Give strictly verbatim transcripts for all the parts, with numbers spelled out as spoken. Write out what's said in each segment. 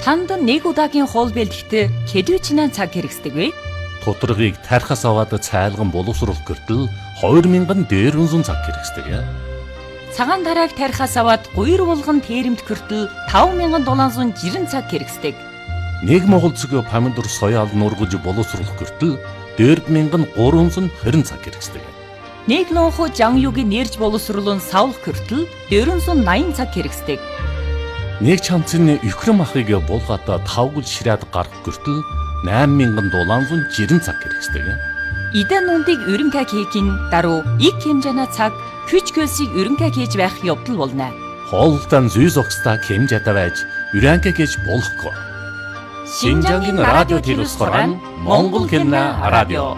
Танд нэг удаагийн хоол бэлтгэхдээ хэдвэчнээ цаг хэрэгсдэг вэ? Тодорхойг тархаас аваад цайлган боловсруулах гэртэл хоёр мянган дээрвэн зуун цаг хэрэгсдэг. Цагаан тарааг тархаас аваад гуйр булган тэрэмт гэртэл таван мянган дулаан зуун жирэн цаг хэрэгсдэг. Нэг монгол цэг помидор соёал нургаж боловсруулах гэртэл дөрв мянган гурван зуун хорин цаг хэрэгсдэг. Нэг лонхо жангюгийн нэрж боловсруулан савлах гэртэл дөрвөн зуун наян цаг хэрэгсдэг. Нэг чамцны Украин махыг булгаата тавгал ширээд гарах гэртэл найман мянган дулаан зуун жирэн цаг хэрэгсдэг. Идэн нүндийг өрөнгө хийхин даруй их хэмжээний цаг хүч хөлсийг өрөнгө хийж байх явдал болно. Хоолтон зүй зогсдаа хэмжээтэй байж өрөнгө хийж болохгүй. Шинжангийн радио телевизээр Монгол хэлний радио.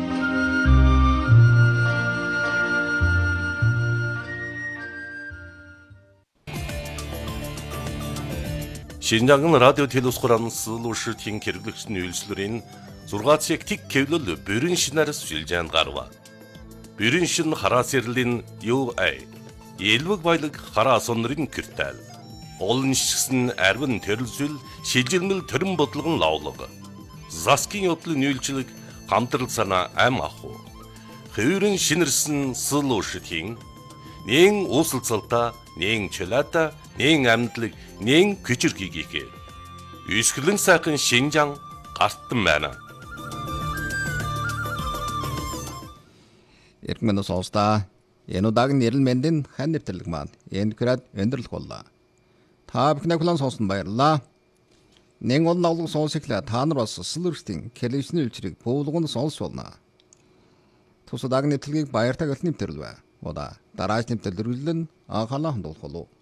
Шинжангийн радио телевизээр суулуушийн хэрэглэгчний үйлчлэрийн зургаан цаг тик кевлэл бүрэн шинээр сүлжээнд гарва. Бүрэн шин хараас ирлийн ю эй элвэг баялаг хараа сонрын киртэл. Олон шигсэн арвин төрөлсөл шилжилмэл төрөн бодлогон лавлага. Заскин явдлын үйлчлэг хамтрал санаа ам аху. Хөвөрөн шинэрсэн суулуушийн нэн уусалцалтаа нэн чөлөөта нэн амьдлаг нэн күчирхийгээ. Үсгэлэн сайхан Шинжаан гартан байна. Иргэн сонсдаа энэ удаагийн нэрэл мэндийн хан нэвтрэлэг маань энэ хүрээд өндөрлөх боллоо. Та бүхний хүлээн сонссон баярлалаа. Нэн он навлаг сонсоглаа та нар бас Silverstein телевизний үйлчрийг буулган сонсволно. Тус удаагийн нэвтрэлгийг баяртай галт нэвтрэл бай. Удаа дараач нэвтрэл үргэлжлэн анхаалаа хандуулах болов.